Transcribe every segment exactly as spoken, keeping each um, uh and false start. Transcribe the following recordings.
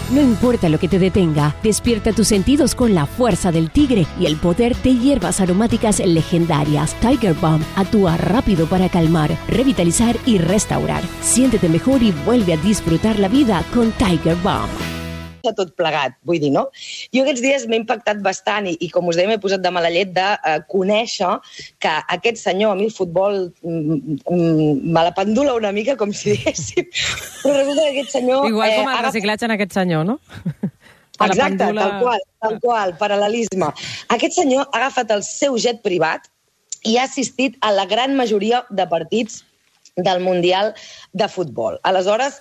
No importa lo que te detenga, despierta tus sentidos con la fuerza del tigre y el poder de hierbas aromáticas legendarias. Tiger Balm actúa rápido para calmar, revitalizar y restaurar. Siéntete mejor y vuelve a disfrutar la vida con Tiger Balm. De tot plegat, vull dir, no? Jo aquests dies m'he impactat bastant i, i com us deia, m'he posat de mala llet de uh, conèixer que aquest senyor, a mi el futbol mm, mm, me la pendula una mica, com si diguéssim, però resulta que aquest senyor... Igual com el eh, reciclatge en aquest senyor, no? Exacte, pendula... tal qual, tal qual, paral·lelisme. Aquest senyor ha agafat el seu jet privat i ha assistit a la gran majoria de partits del Mundial de Futbol. Aleshores,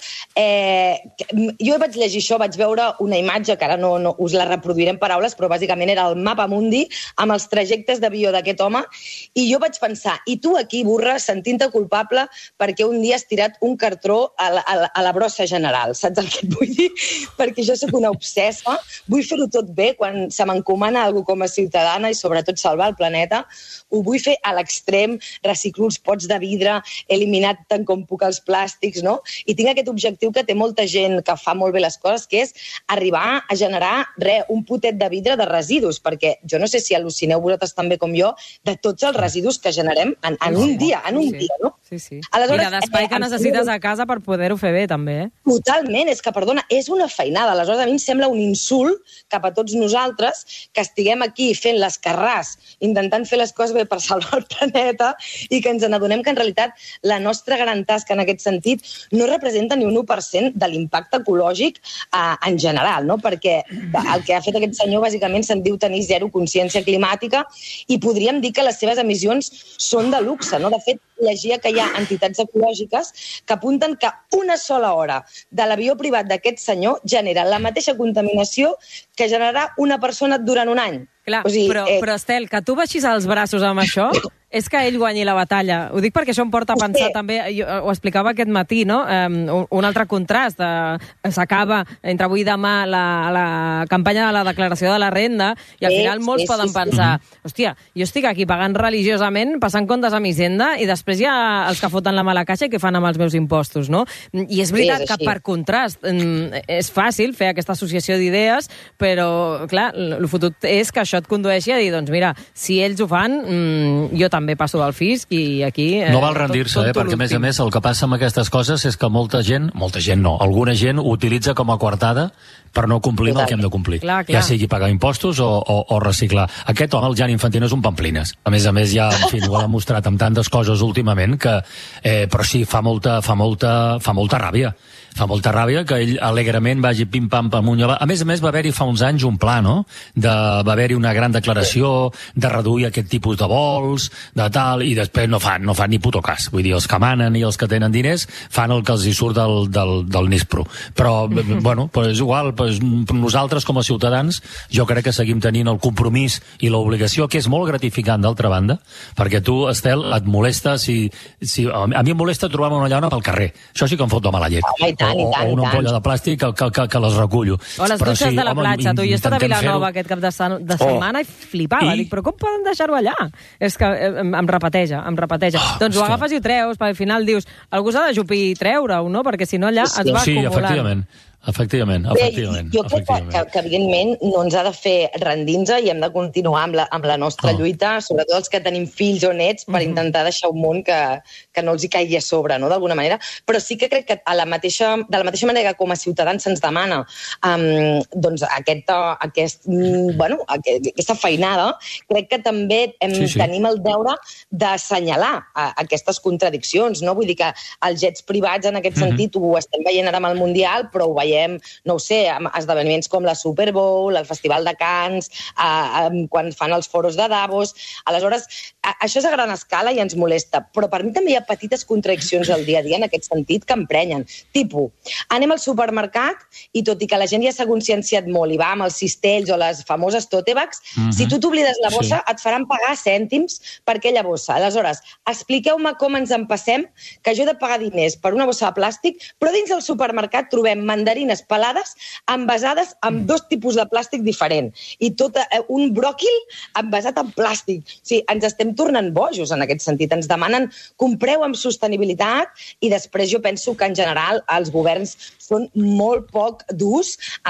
eh, jo vaig llegir això, vaig veure una imatge, que ara no, no us la reproduiré en paraules, però bàsicament era el mapa mundi amb els trajectes d'avió d'aquest home, i jo vaig pensar, i tu aquí, burra, sentint-te culpable perquè un dia has tirat un cartró a la, a la, a la brossa general, saps el que et vull dir? Perquè jo sóc una obsessa, vull fer-ho tot bé, quan se m'encomana alguna cosa com a ciutadana i sobretot salvar el planeta, ho vull fer a l'extrem, reciclo els pots de vidre, eliminar tant com puc els plàstics, no? I tinc aquest objectiu que té molta gent que fa molt bé les coses, que és arribar a generar, re, un potet de vidre de residus, perquè jo no sé si al·lucineu vosaltres també com jo, de tots els residus que generem en, en un dia, en un sí. dia, no? Sí, sí. Aleshores, I l'espai que necessites a casa per poder-ho fer bé, també, eh? Totalment, és que, perdona, és una feinada. Aleshores, a mi em sembla un insult cap a tots nosaltres que estiguem aquí fent l'escarràs, intentant fer les coses bé per salvar el planeta i que ens n'adonem que, en realitat, la nostra gran tasca en aquest sentit no representa ni un u per cent de l'impacte ecològic eh, en general, no? Perquè el que ha fet aquest senyor, bàsicament, se'n diu tenir zero consciència climàtica i podríem dir que les seves emissions són de luxe, no? De fet, llegia que hi ha entitats ecològiques que apunten que una sola hora de l'avió privat d'aquest senyor genera la mateixa contaminació que generarà una persona durant un any. Clar, o sigui, però, eh... però Estel, que tu baixis els braços amb això, és que ell guanyi la batalla. Ho dic perquè això em porta a pensar també, jo ho explicava aquest matí, no? Um, un altre contrast. Uh, S'acaba entre avui i demà la, la campanya de la declaració de la renda i al final molts sí, poden sí, pensar sí. Hòstia, jo estic aquí pagant religiosament, passant comptes a mi Hisenda i després hi ha els que foten la mala caixa i què fan amb els meus impostos, no? I és veritat sí, és que per contrast és fàcil fer aquesta associació d'idees, però, clar, el fotut és que això et condueixi a dir, doncs mira, si ells ho fan, mmm, jo també passo del fisc i aquí... Eh, no val rendir-se, eh, perquè a més a més el que passa amb aquestes coses és que molta gent, molta gent no, alguna gent ho utilitza com a coartada per no complir el que hem de complir. Clar, clar. Ja sigui pagar impostos o, o, o reciclar. Aquest home, el Gianni Infantino, és un pamplines. A més a més, ja, en fi, ho ha demostrat amb tantes coses últimament que... Eh, però sí, fa molta, fa molta, fa molta ràbia. Fa molta ràbia que ell alegrement vagi pim-pam amunt i avall. A més a més, va haver-hi fa uns anys un pla, no? De, va haver-hi una gran declaració de reduir aquest tipus de vols, de tal, i després no fan, no fan ni puto cas. Vull dir, els que manen i els que tenen diners fan el que els hi surt del, del, del Nispro. Però, mm-hmm. bueno, però és igual, pues, nosaltres com a ciutadans jo crec que seguim tenint el compromís i l'obligació, que és molt gratificant d'altra banda, perquè tu, Estel, et molesta si, si, a mi em molesta trobar-me una llauna pel carrer. Això sí que em fot de mala llet. I tant, i tant, o una ampolla de plàstic que, que, que, que les recullo. O les dutxes sí, de la home, platja, tu. Jo he estat a Vilanova aquest cap de, de setmana oh. i flipava. I? Dic, però com poden deixar-ho allà? És que em, em repeteja, em repeteja. Oh, doncs ho agafes i ho treus, perquè al final dius, algú s'ha d'ajupir i treure-ho, no? Perquè si no allà es va sí, acumulant. Efectivament. Efectivament, efectivament. Bé, jo crec efectivament. Que, que, evidentment, no ens ha de fer rendir-nos i hem de continuar amb la, amb la nostra oh. lluita, sobretot els que tenim fills o nets, per mm-hmm. intentar deixar un món que, que no els hi caigui a sobre, no?, d'alguna manera. Però sí que crec que a la mateixa, de la mateixa manera que com a ciutadans se'ns demana um, doncs aquest, aquest, bueno, aquest, aquesta feinada, crec que també hem, sí, sí. tenim el deure d'assenyalar a, aquestes contradiccions, no? Vull dir que els jets privats, en aquest mm-hmm. sentit, ho estem veient ara amb el Mundial, però ho veiem no ho sé, amb esdeveniments com la Super Bowl, el Festival de Cannes, eh, eh, quan fan els foros de Davos. Aleshores, a, això és a gran escala i ens molesta, però per mi també hi ha petites contradiccions al dia a dia en aquest sentit que emprenyen. Tipus, anem al supermercat i tot i que la gent ja s'ha conscienciat molt i va amb els cistells o les famoses tote bags, mm-hmm. si tu t'oblides la bossa, sí. et faran pagar cèntims per aquella bossa. Aleshores, expliqueu-me com ens en passem, que jo he de pagar diners per una bossa de plàstic, però dins del supermercat trobem mandarines pelades envasades amb dos tipus de plàstic diferent i tot eh, un bròquil envasat en plàstic. O sigui, ens estem tornant bojos en aquest sentit. Ens demanen compreu amb sostenibilitat i després jo penso que en general els governs són molt poc durs